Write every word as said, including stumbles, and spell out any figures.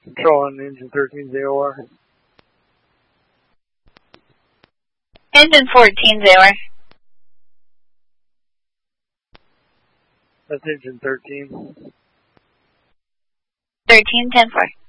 Control on engine thirteen Z O R. Engine fourteen Z O R. That's engine thirteen. thirteen ten four.